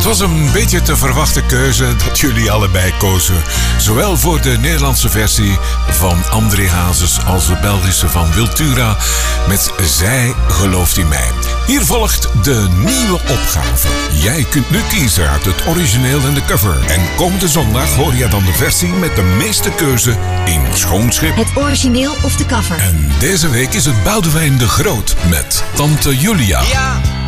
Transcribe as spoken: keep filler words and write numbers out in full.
Het was een beetje te verwachte keuze dat jullie allebei kozen. Zowel voor de Nederlandse versie van André Hazes als de Belgische van Wiltura met Zij gelooft in mij. Hier volgt de nieuwe opgave. Jij kunt nu kiezen uit het origineel en de cover. En komende zondag hoor je dan de versie met de meeste keuze in Schoonschip. Het origineel of de cover. En deze week is het Boudewijn de Groot met Tante Julia. Ja.